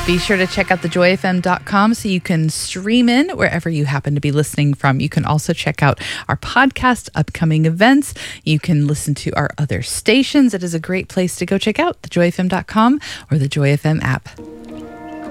Be sure to check out thejoyfm.com so you can stream in wherever you happen to be listening from. You can also check out our podcast, upcoming events. You can listen to our other stations. It is a great place to go check out thejoyfm.com or the Joy FM app.